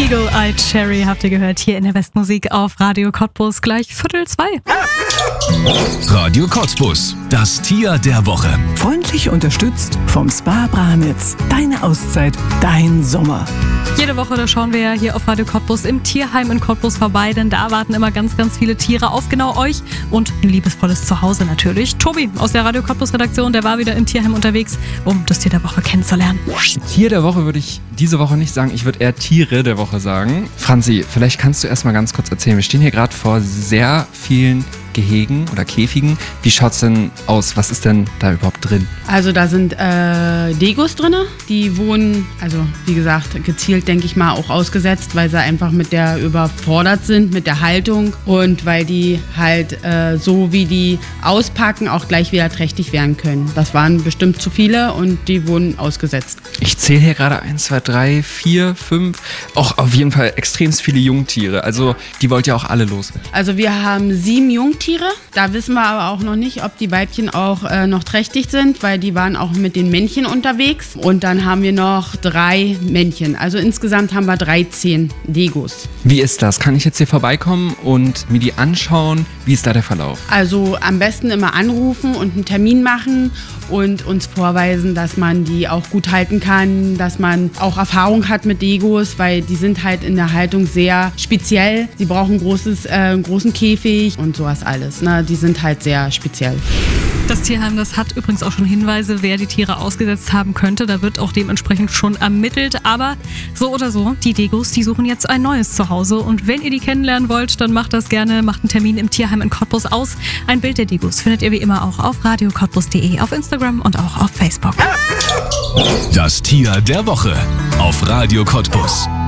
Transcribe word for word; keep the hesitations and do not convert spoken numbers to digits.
Eagle-Eyed Cherry habt ihr gehört hier in der Westmusik auf Radio Cottbus, gleich Viertel zwei. Radio Cottbus, das Tier der Woche. Freundlich unterstützt vom Spa Bramitz. Deine Auszeit, dein Sommer. Jede Woche, da schauen wir ja hier auf Radio Cottbus im Tierheim in Cottbus vorbei, denn da warten immer ganz, ganz viele Tiere auf genau euch und ein liebesvolles Zuhause natürlich. Tobi aus der Radio Cottbus Redaktion, der war wieder im Tierheim unterwegs, um das Tier der Woche kennenzulernen. Tier der Woche würde ich diese Woche nicht sagen, ich würde eher Tiere der Woche sagen. Franzi, vielleicht kannst du erst mal ganz kurz erzählen, wir stehen hier gerade vor sehr vielen Gehegen oder Käfigen. Wie schaut's denn aus? Was ist denn da überhaupt drin? Also da sind äh, Degos drin, die wohnen, also wie gesagt, gezielt denke ich mal auch ausgesetzt, weil sie einfach mit der überfordert sind, mit der Haltung und weil die halt äh, so wie die auspacken, auch gleich wieder trächtig werden können. Das waren bestimmt zu viele und die wurden ausgesetzt. Ich zähle hier gerade eins, zwei, drei, vier, fünf, auch auf jeden Fall extrem viele Jungtiere. Also die wollt ihr auch alle loswerden. Also wir haben sieben Jungtiere. Da wissen wir aber auch noch nicht, ob die Weibchen auch äh, noch trächtig sind, weil die waren auch mit den Männchen unterwegs. Und dann haben wir noch drei Männchen. Also insgesamt haben wir dreizehn Degos. Wie ist das? Kann ich jetzt hier vorbeikommen und mir die anschauen? Wie ist da der Verlauf? Also am besten immer anrufen und einen Termin machen und uns vorweisen, dass man die auch gut halten kann, dass man auch Erfahrung hat mit Degos, weil die sind halt in der Haltung sehr speziell. Sie brauchen großes, äh, einen großen Käfig und sowas alles. Ne? Die sind halt sehr speziell. Das Tierheim, das hat übrigens auch schon Hinweise, wer die Tiere ausgesetzt haben könnte. Da wird auch dementsprechend schon ermittelt. Aber so oder so, die Degos, die suchen jetzt ein neues Zuhause. Und wenn ihr die kennenlernen wollt, dann macht das gerne. Macht einen Termin im Tierheim in Cottbus aus. Ein Bild der Degos findet ihr wie immer auch auf radio cottbus punkt de, auf Instagram und auch auf Facebook. Das Tier der Woche auf Radio Cottbus.